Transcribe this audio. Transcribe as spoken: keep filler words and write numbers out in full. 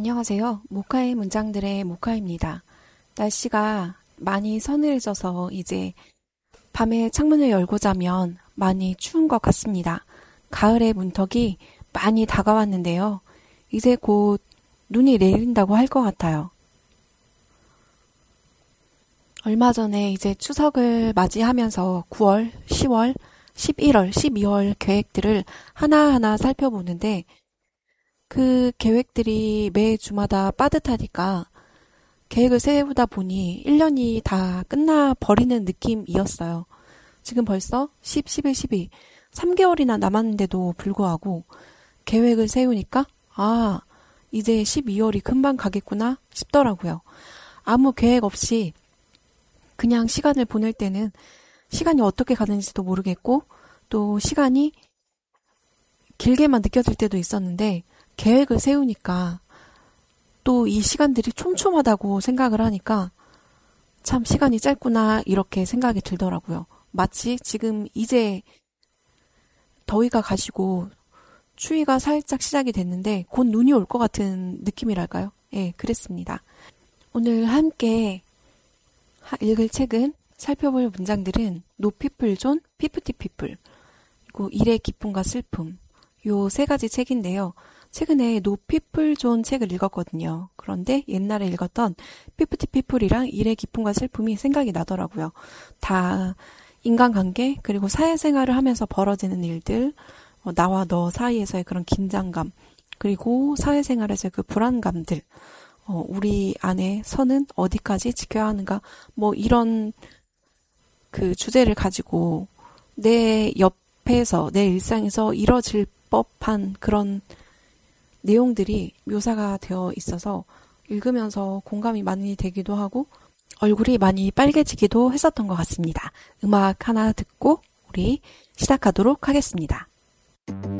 안녕하세요. 모카의 문장들의 모카입니다. 날씨가 많이 서늘해져서 이제 밤에 창문을 열고 자면 많이 추운 것 같습니다. 가을의 문턱이 많이 다가왔는데요. 이제 곧 눈이 내린다고 할 것 같아요. 얼마 전에 이제 추석을 맞이하면서 구월, 시월, 십일월, 십이월 계획들을 하나하나 살펴보는데 그 계획들이 매 주마다 빠듯하니까 계획을 세우다 보니 일 년이 다 끝나버리는 느낌이었어요. 지금 벌써 십, 십일, 십이, 삼 개월이나 남았는데도 불구하고 계획을 세우니까 아, 이제 십이월이 금방 가겠구나 싶더라고요. 아무 계획 없이 그냥 시간을 보낼 때는 시간이 어떻게 가는지도 모르겠고 또 시간이 길게만 느껴질 때도 있었는데 계획을 세우니까 또 이 시간들이 촘촘하다고 생각을 하니까 참 시간이 짧구나 이렇게 생각이 들더라고요. 마치 지금 이제 더위가 가시고 추위가 살짝 시작이 됐는데 곧 눈이 올 것 같은 느낌이랄까요? 예, 그랬습니다. 오늘 함께 읽을 책은 살펴볼 문장들은 No People Zone, 피프티 People 그리고 일의 기쁨과 슬픔 요 세 가지 책인데요. 최근에 No People Zone 책을 읽었거든요. 그런데 옛날에 읽었던 피프티 People이랑 일의 기쁨과 슬픔이 생각이 나더라고요. 다 인간관계 그리고 사회생활을 하면서 벌어지는 일들 어, 나와 너 사이에서의 그런 긴장감 그리고 사회생활에서의 그 불안감들 어, 우리 안에 선은 어디까지 지켜야 하는가 뭐 이런 그 주제를 가지고 내 옆에서 내 일상에서 이뤄질 법한 그런 내용들이 묘사가 되어 있어서 읽으면서 공감이 많이 되기도 하고 얼굴이 많이 빨개지기도 했었던 것 같습니다. 음악 하나 듣고 우리 시작하도록 하겠습니다.